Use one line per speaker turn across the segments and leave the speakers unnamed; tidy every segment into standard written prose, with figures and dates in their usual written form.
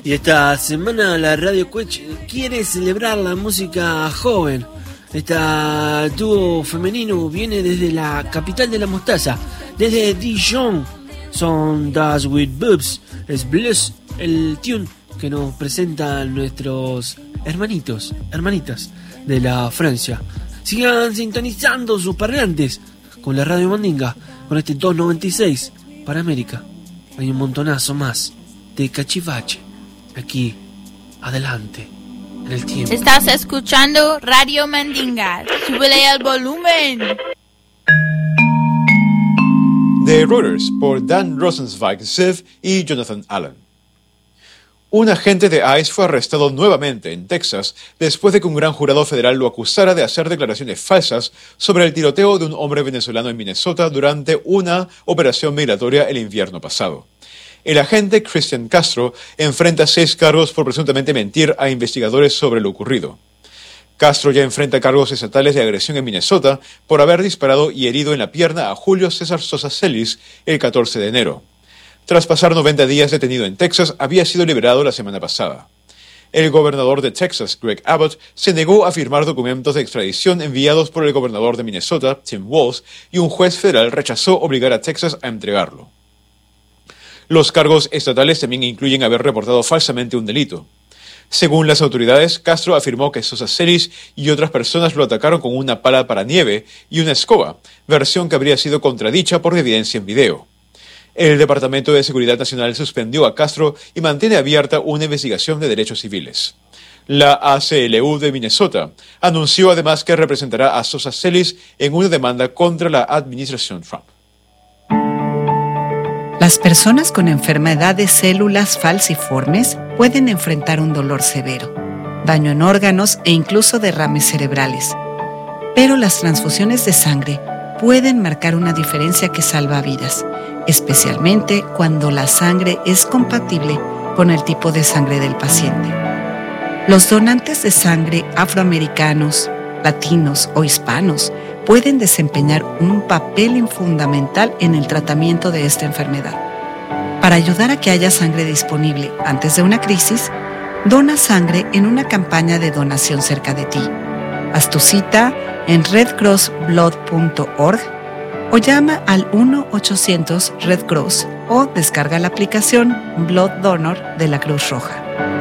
Y esta semana la Radio Quech quiere celebrar la música joven. Este dúo femenino viene desde la capital de la mostaza, desde Dijon. Son Das With Boobs, es Blues, el tune que nos presentan nuestros hermanitas de la Francia. Sigan sintonizando sus parlantes con la Radio Mandinga, con este 296 para América. Hay un montonazo más de cachivache aquí, adelante, en el tiempo.
Estás escuchando Radio Mandinga. Súbele al volumen.
The Rooters, por Dan Rosenzweig-Zev y Jonathan Allen. Un agente de ICE fue arrestado nuevamente en Texas después de que un gran jurado federal lo acusara de hacer declaraciones falsas sobre el tiroteo de un hombre venezolano en Minnesota durante una operación migratoria el invierno pasado. El agente Christian Castro enfrenta 6 cargos por presuntamente mentir a investigadores sobre lo ocurrido. Castro ya enfrenta cargos estatales de agresión en Minnesota por haber disparado y herido en la pierna a Julio César Sosa Celis el 14 de enero. Tras pasar 90 días detenido en Texas, había sido liberado la semana pasada. El gobernador de Texas, Greg Abbott, se negó a firmar documentos de extradición enviados por el gobernador de Minnesota, Tim Walz, y un juez federal rechazó obligar a Texas a entregarlo. Los cargos estatales también incluyen haber reportado falsamente un delito. Según las autoridades, Castro afirmó que Sosa Celis y otras personas lo atacaron con una pala para nieve y una escoba, versión que habría sido contradicha por evidencia en video. El Departamento de Seguridad Nacional suspendió a Castro y mantiene abierta una investigación de derechos civiles. La ACLU de Minnesota anunció además que representará a Sosa Celis en una demanda contra la administración Trump.
Las personas con enfermedad de células falciformes pueden enfrentar un dolor severo, daño en órganos e incluso derrames cerebrales. Pero las transfusiones de sangre pueden marcar una diferencia que salva vidas, especialmente cuando la sangre es compatible con el tipo de sangre del paciente. Los donantes de sangre afroamericanos, latinos o hispanos pueden desempeñar un papel fundamental en el tratamiento de esta enfermedad. Para ayudar a que haya sangre disponible antes de una crisis, dona sangre en una campaña de donación cerca de ti. Haz tu cita en redcrossblood.org o llama al 1-800-RED-CROSS o descarga la aplicación Blood Donor de la Cruz Roja.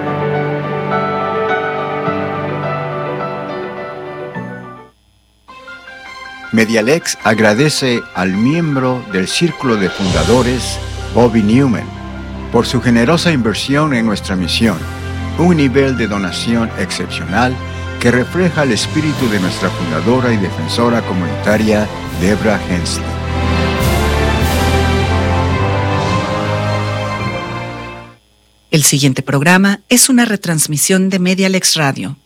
Medialex agradece al miembro del Círculo de Fundadores, Bobby Newman, por su generosa inversión en nuestra misión, un nivel de donación excepcional que refleja el espíritu de nuestra fundadora y defensora comunitaria, Debra Hensley.
El siguiente programa es una retransmisión de Medialex Radio.